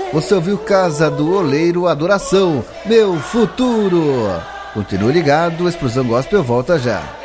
Você ouviu Casa do Oleiro, Adoração, Meu Futuro. Continue ligado, Explosão Gospel volta já.